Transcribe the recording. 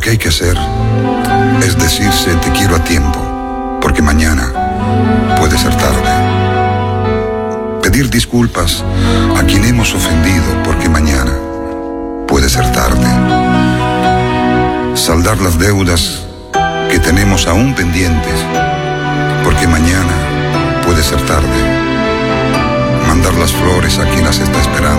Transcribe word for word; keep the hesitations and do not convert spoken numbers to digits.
que hay que hacer es decirse te quiero a tiempo, porque mañana puede ser tarde. Pedir disculpas a quien hemos ofendido, porque mañana puede ser tarde. Saldar las deudas que tenemos aún pendientes, porque mañana puede ser tarde. Mandar las flores a quien las está esperando,